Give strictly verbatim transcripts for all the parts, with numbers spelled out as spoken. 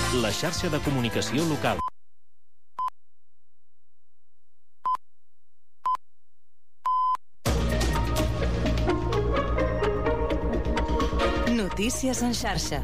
la xarxa de comunicació local. Notícies en xarxa.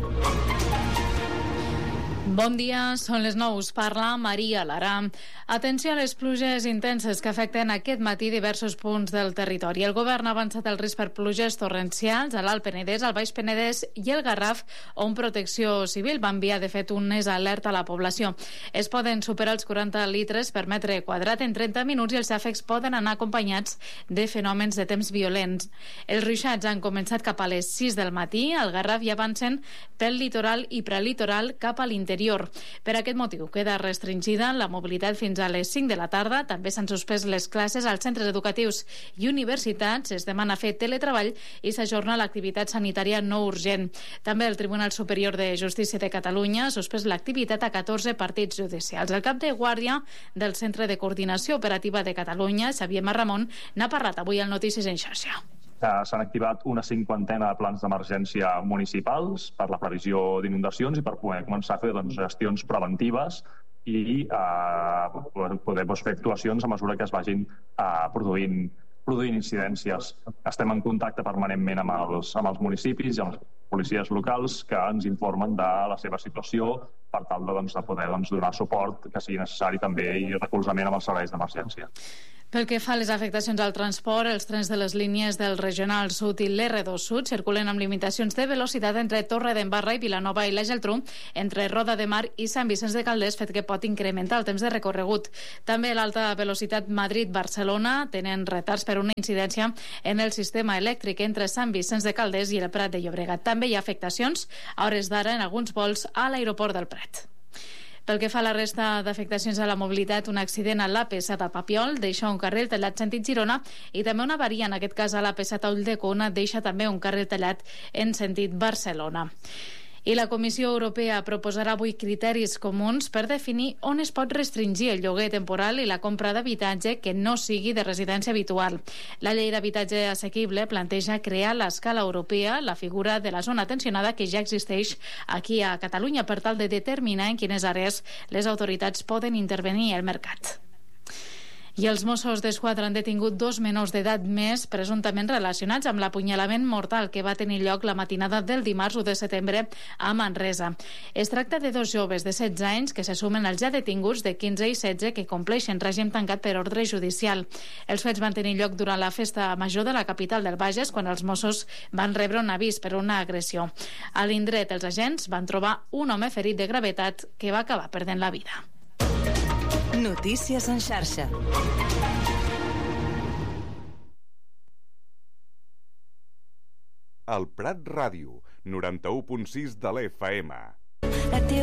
Bon dia, són les nou. Us parla Maria Lara. Atenció a les pluges intenses que afecten aquest matí diversos punts del territori. El govern ha avançat el risc per pluges torrencials a l'Alt Penedès, al Baix Penedès i el Garraf, on Protecció Civil va enviar, de fet, unes alerta a la població. Es poden superar els quaranta litres per metre quadrat en trenta minuts i els xàfecs poden anar acompanyats de fenòmens de temps violents. Els ruixats han començat cap a les sis del matí, al Garraf, i avancen pel litoral i prelitoral cap a l'interior. Per aquest motiu queda restringida la mobilitat fins a les cinc de la tarda. També s'han suspès les classes als centres educatius i universitats. Es demana fer teletreball i s'ajorna l'activitat sanitària no urgent. També el Tribunal Superior de Justícia de Catalunya ha suspès l'activitat a catorze partits judicials. El cap de guàrdia del Centre de Coordinació Operativa de Catalunya, Xavier Marramon, n'ha parlat avui al Notícies en xarxa. S'han activat una cinquantena de plans d'emergència municipals per la previsió d'inundacions i per poder començar a fer doncs, gestions preventives i eh, poder doncs, fer actuacions a mesura que es vagin eh, produint, produint incidències. Estem en contacte permanentment amb els, amb els municipis i amb les policies locals que ens informen de la seva situació per tal de, doncs, de poder doncs, donar suport que sigui necessari també i recolzament amb els serveis d'emergència. Pel que fa a les afectacions al transport, els trens de les línies del Regional Sud i l'R dos Sud circulen amb limitacions de velocitat entre Torredembarra i Vilanova i la Geltrú, entre Roda de Mar i Sant Vicenç de Calders, fet que pot incrementar el temps de recorregut. També l'alta velocitat Madrid-Barcelona tenen retards per una incidència en el sistema elèctric entre Sant Vicenç de Calders i el Prat de Llobregat. També hi ha afectacions a hores d'ara en alguns vols a l'aeroport del Prat. Pel que fa a la resta d'afectacions a la mobilitat, un accident a l'A P set al Papiol deixa un carril tallat sentit Girona i també una avaria, en aquest cas a l'A P set a Ulldecona, deixa també un carril tallat en sentit Barcelona. I la Comissió Europea proposarà avui criteris comuns per definir on es pot restringir el lloguer temporal i la compra d'habitatge que no sigui de residència habitual. La llei d'habitatge assequible planteja crear a l'escala europea la figura de la zona tensionada que ja existeix aquí a Catalunya per tal de determinar en quines àrees les autoritats poden intervenir al mercat. I els Mossos d'Esquadra han detingut dos menors d'edat més presumptament relacionats amb l'apunyalament mortal que va tenir lloc la matinada del dimarts u de setembre a Manresa. Es tracta de dos joves de setze anys que se sumen als ja detinguts de quinze i setze que compleixen règim tancat per ordre judicial. Els fets van tenir lloc durant la festa major de la capital del Bages, quan els Mossos van rebre un avís per una agressió. A l'indret, els agents van trobar un home ferit de gravetat que va acabar perdent la vida. Notícies en xarxa. El Prat Ràdio, noranta-u punt sis de l'F M.